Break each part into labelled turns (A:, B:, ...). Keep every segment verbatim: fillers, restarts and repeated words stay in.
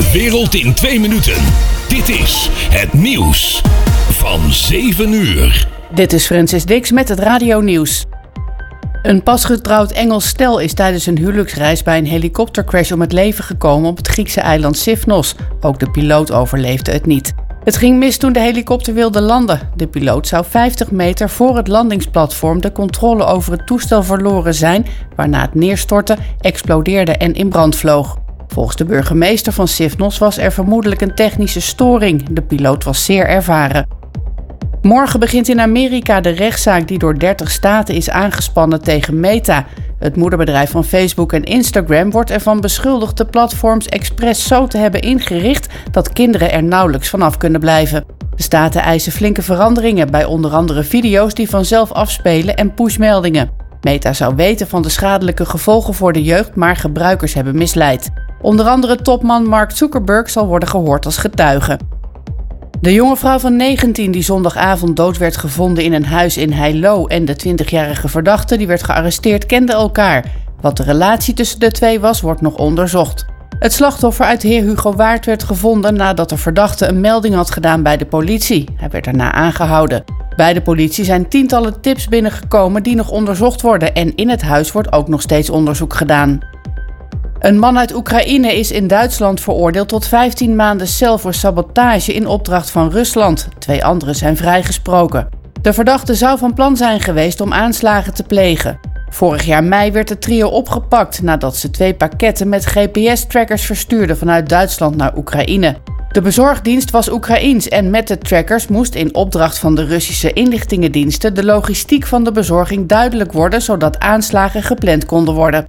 A: De wereld in twee minuten. Dit is het nieuws van zeven uur.
B: Dit is Francis Dix met het Radio Nieuws. Een pasgetrouwd Engels stel is tijdens een huwelijksreis bij een helikoptercrash om het leven gekomen op het Griekse eiland Sifnos. Ook de piloot overleefde het niet. Het ging mis toen de helikopter wilde landen. De piloot zou vijftig meter voor het landingsplatform de controle over het toestel verloren zijn, waarna het neerstortte, explodeerde en in brand vloog. Volgens de burgemeester van Sifnos was er vermoedelijk een technische storing. De piloot was zeer ervaren. Morgen begint in Amerika de rechtszaak die door dertig staten is aangespannen tegen Meta. Het moederbedrijf van Facebook en Instagram wordt ervan beschuldigd de platforms expres zo te hebben ingericht dat kinderen er nauwelijks vanaf kunnen blijven. De staten eisen flinke veranderingen bij onder andere video's die vanzelf afspelen en pushmeldingen. Meta zou weten van de schadelijke gevolgen voor de jeugd, maar gebruikers hebben misleid. Onder andere topman Mark Zuckerberg zal worden gehoord als getuige. De jonge vrouw van negentien die zondagavond dood werd gevonden in een huis in Heilo en de twintigjarige verdachte die werd gearresteerd kenden elkaar. Wat de relatie tussen de twee was, wordt nog onderzocht. Het slachtoffer uit Heer Hugo Waard werd gevonden nadat de verdachte een melding had gedaan bij de politie. Hij werd daarna aangehouden. Bij de politie zijn tientallen tips binnengekomen die nog onderzocht worden en in het huis wordt ook nog steeds onderzoek gedaan. Een man uit Oekraïne is in Duitsland veroordeeld tot vijftien maanden cel voor sabotage in opdracht van Rusland. Twee anderen zijn vrijgesproken. De verdachte zou van plan zijn geweest om aanslagen te plegen. Vorig jaar mei werd het trio opgepakt nadat ze twee pakketten met G P S-trackers verstuurden vanuit Duitsland naar Oekraïne. De bezorgdienst was Oekraïens en met de trackers moest in opdracht van de Russische inlichtingendiensten de logistiek van de bezorging duidelijk worden, zodat aanslagen gepland konden worden.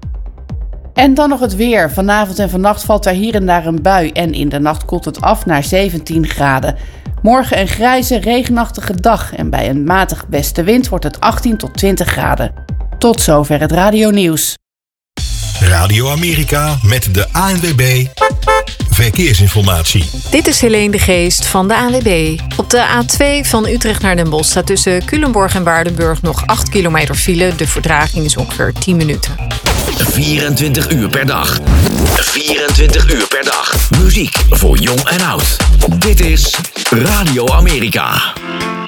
B: En dan nog het weer. Vanavond en vannacht valt er hier en daar een bui en in de nacht koelt het af naar zeventien graden. Morgen een grijze, regenachtige dag en bij een matig westenwind wordt het achttien tot twintig graden. Tot zover het Radio Nieuws.
A: Radio Amerika met de A N W B Verkeersinformatie.
C: Dit is Helene de Geest van de A N W B. Op de A twee van Utrecht naar Den Bosch staat tussen Culemborg en Waardenburg nog acht kilometer file. De vertraging is ongeveer tien minuten.
D: vierentwintig uur per dag. vierentwintig uur per dag. Muziek voor jong en oud. Dit is Radio Amerika.